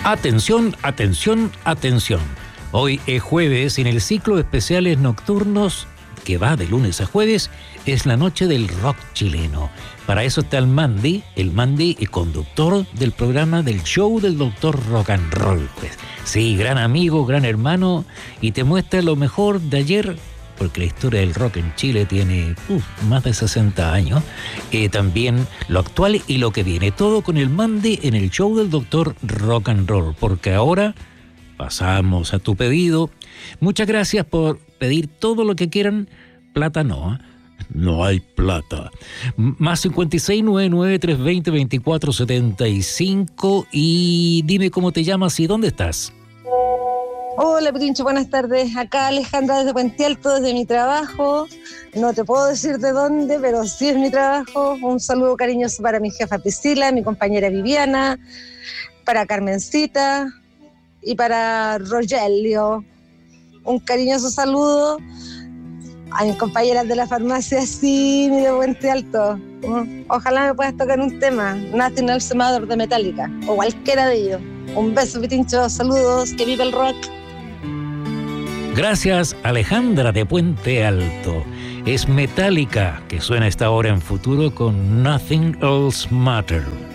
Atención, atención, atención. Hoy es jueves y en el ciclo de especiales nocturnos, que va de lunes a jueves, es la noche del rock chileno. Para eso está el Mandy y conductor del programa del show del Doctor Rock and Roll. Pues, sí, gran amigo, gran hermano, y te muestra lo mejor de ayer, porque la historia del rock en Chile tiene más de 60 años. También lo actual y lo que viene. Todo con el Mandy en el show del Doctor Rock and Roll. Porque ahora pasamos a tu pedido. Muchas gracias por pedir todo lo que quieran. Plata no, ¿eh? No hay plata. Más 5699 320 2475 y dime cómo te llamas y dónde estás. Hola Pirincho, buenas tardes. Acá Alejandra desde Puente Alto, desde mi trabajo. No te puedo decir de dónde, pero sí es mi trabajo. Un saludo cariñoso para mi jefa Priscila, mi compañera Viviana, para Carmencita y para Rogelio. Un cariñoso saludo a mis compañeras de la farmacia Simi de Puente Alto. Ojalá me puedas tocar un tema, Nothing Else Matters de Metallica, o cualquiera de ellos. Un beso, Pirincho, saludos, que viva el rock. Gracias, Alejandra de Puente Alto. Es Metallica, que suena esta hora en futuro con Nothing Else Matters.